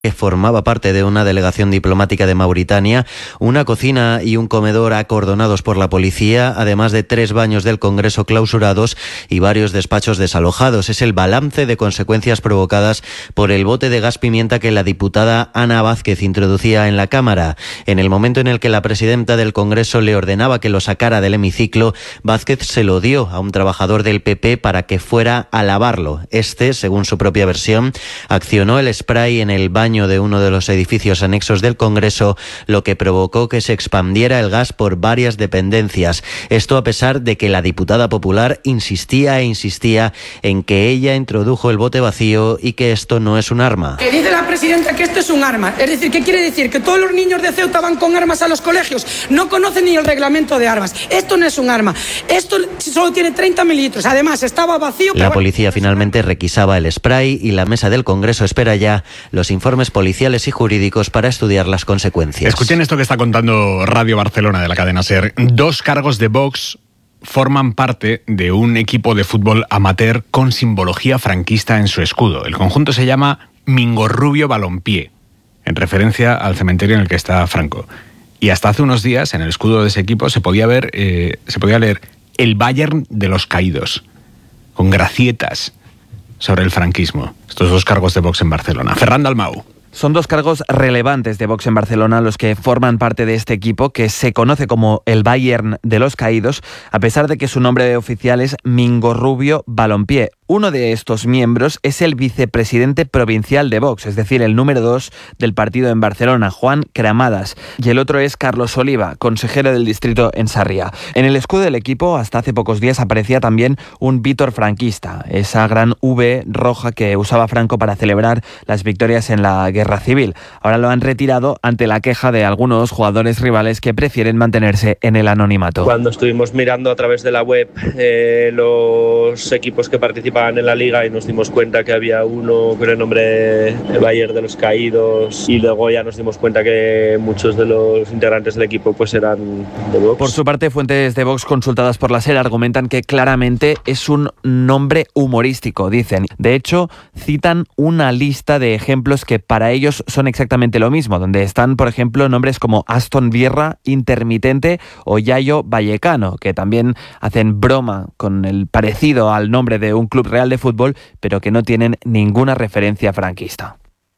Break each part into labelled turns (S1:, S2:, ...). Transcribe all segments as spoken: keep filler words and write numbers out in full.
S1: que formaba parte de una delegación diplomática de Mauritania, una cocina y un comedor acordonados por la policía, además de tres baños del Congreso clausurados y varios despachos desalojados. Es el balance de consecuencias provocadas por el bote de gas pimienta que la diputada Ana Vázquez introducía en la Cámara. En el momento en el que la presidenta del Congreso le ordenaba que lo sacara del hemiciclo, Vázquez se lo dio a un trabajador del P P para que fuera a lavarlo. Este, según su propia versión, accionó el spray en el baño de uno de los edificios anexos del Congreso, lo que provocó que se expandiera el gas por varias dependencias. Esto a pesar de que la diputada popular insistía e insistía en que ella introdujo el bote vacío y que esto no es un arma.
S2: Que dice la presidenta que esto es un arma. Es decir, ¿qué quiere decir? Que todos los niños de Ceuta van con armas a los colegios. No conocen ni el reglamento de armas. Esto no es un arma. Esto solo tiene treinta mililitros. Además, estaba vacío.
S1: La policía finalmente requisaba el spray y la mesa del Congreso espera ya los informes policiales y jurídicos para estudiar las consecuencias.
S3: Escuchen esto que está contando Radio Barcelona de la cadena SER. Dos cargos de Vox forman parte de un equipo de fútbol amateur con simbología franquista en su escudo. El conjunto se llama Mingorrubio Balompié, en referencia al cementerio en el que está Franco. Y hasta hace unos días, en el escudo de ese equipo, se podía ver, eh, se podía leer el Bayern de los caídos, con gracietas sobre el franquismo. Estos dos cargos de Vox en Barcelona. Ferran Dalmau.
S4: Son dos cargos relevantes de Vox en Barcelona los que forman parte de este equipo que se conoce como el Bayern de los Caídos, a pesar de que su nombre oficial es Mingorrubio Balompié. Uno de estos miembros es el vicepresidente provincial de Vox, es decir, el número dos del partido en Barcelona, Juan Cramadas, y el otro es Carlos Oliva, consejero del distrito en Sarriá. En el escudo del equipo, hasta hace pocos días, aparecía también un Vítor franquista, esa gran V roja que usaba Franco para celebrar las victorias en la guerra civil. Ahora lo han retirado ante la queja de algunos jugadores rivales que prefieren mantenerse en el anonimato.
S5: Cuando estuvimos mirando a través de la web eh, los equipos que participan en la liga y nos dimos cuenta que había uno con el nombre de Bayern de los Caídos y luego ya nos dimos cuenta que muchos de los integrantes del equipo pues eran de Vox.
S4: Por su parte, fuentes de Vox consultadas por la SER argumentan que claramente es un nombre humorístico, dicen. De hecho, citan una lista de ejemplos que para ellos son exactamente lo mismo, donde están, por ejemplo, nombres como Aston Vierra, Intermitente o Yayo Vallecano, que también hacen broma con el parecido al nombre de un club real de fútbol, pero que no tienen ninguna referencia franquista.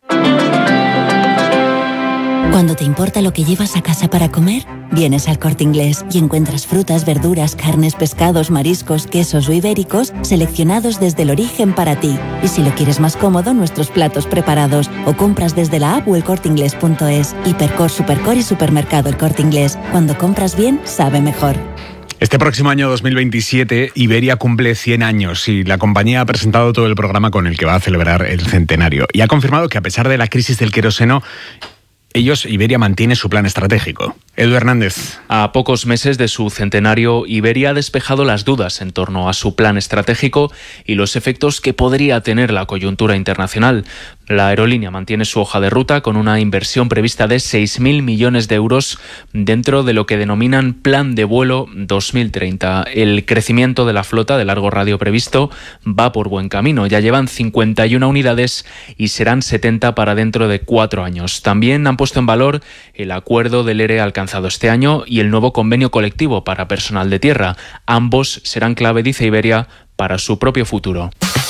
S6: Cuando te importa lo que llevas a casa para comer, vienes al Corte Inglés y encuentras frutas, verduras, carnes, pescados, mariscos, quesos o ibéricos seleccionados desde el origen para ti. Y si lo quieres más cómodo, nuestros platos preparados o compras desde la app o el corte inglés punto es. Hipercor, Supercor y Supermercado El Corte Inglés. Cuando compras bien, sabe mejor.
S3: Este próximo año dos mil veintisiete, Iberia cumple cien años y la compañía ha presentado todo el programa con el que va a celebrar el centenario. Y ha confirmado que a pesar de la crisis del queroseno, ellos, Iberia, mantiene su plan estratégico. Edu Hernández.
S7: A pocos meses de su centenario, Iberia ha despejado las dudas en torno a su plan estratégico y los efectos que podría tener la coyuntura internacional. La aerolínea mantiene su hoja de ruta con una inversión prevista de seis mil millones de euros dentro de lo que denominan Plan de Vuelo dos mil treinta. El crecimiento de la flota de largo radio previsto va por buen camino. Ya llevan cincuenta y una unidades y serán setenta para dentro de cuatro años. También han puesto en valor el acuerdo del E R E alcanzado este año y el nuevo convenio colectivo para personal de tierra. Ambos serán clave, dice Iberia, para su propio futuro.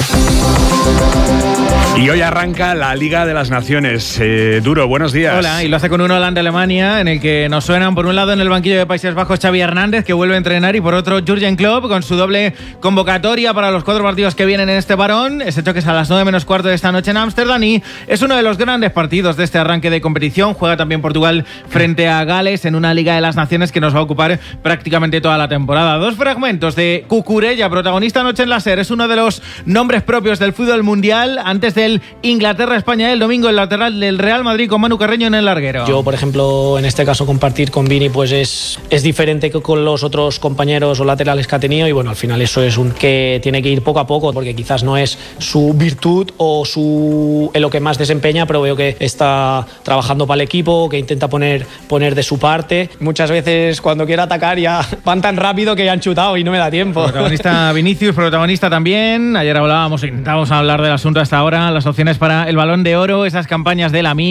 S3: Y hoy arranca la Liga de las Naciones. Eh, Duro, buenos días.
S8: Hola, y lo hace con un Holanda-Alemania en el que nos suenan por un lado en el banquillo de Países Bajos Xavi Hernández, que vuelve a entrenar, y por otro Jürgen Klopp con su doble convocatoria para los cuatro partidos que vienen en este parón. Ese choque es a las nueve menos cuarto de esta noche en Ámsterdam y es uno de los grandes partidos de este arranque de competición. Juega también Portugal frente a Gales en una Liga de las Naciones que nos va a ocupar prácticamente toda la temporada. Dos fragmentos de Cucurella, protagonista anoche en la SER. Es uno de los nombres propios del fútbol mundial. Antes del Inglaterra-España el domingo, el lateral del Real Madrid con Manu Carreño en el larguero.
S9: Yo, por ejemplo, en este caso compartir con Vini pues es, es diferente que con los otros compañeros o laterales que ha tenido, y bueno, al final eso es un que tiene que ir poco a poco, porque quizás no es su virtud o su en lo que más desempeña, pero veo que está trabajando para el equipo, que intenta poner, poner de su parte. Muchas veces cuando quiere atacar ya van tan rápido que ya han chutado y no me da tiempo.
S8: Protagonista Vinicius, protagonista también. Ayer hablábamos en Vamos a hablar del asunto hasta ahora, las opciones para el Balón de Oro, esas campañas de Lamine.